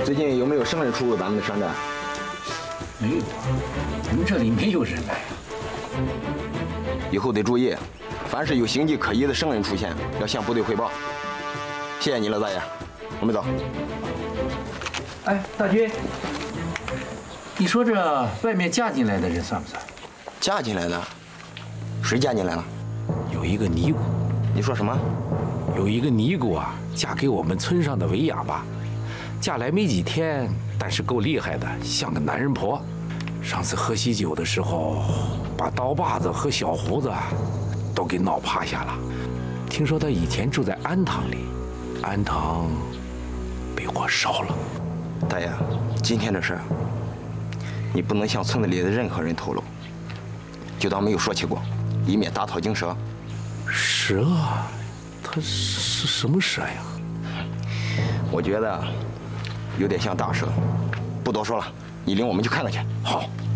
最近有没有生人出入咱们的商站？ 没有啊，我们这里没有人来啊。 以后得注意，凡是有形迹可疑的生人出现，要向部队汇报。谢谢你了，大爷，我们走。 哎，大军，你说这外面嫁进来的人算不算？ 嫁进来的？谁嫁进来了？ 有一个尼姑。 你说什么？ 有一个尼姑啊，嫁给我们村上的韦哑巴。嫁来没几天，但是够厉害的，像个男人婆。上次喝喜酒的时候，把刀把子和小胡子都给闹趴下了。听说她以前住在安堂里，安堂被火烧了。 大爷，今天的事儿，你不能向村子里的任何人透露，就当没有说起过，以免打草惊蛇。 蛇？它是什么蛇呀？ 我觉得有点像大蛇。不多说了，你领我们去看看去。 好。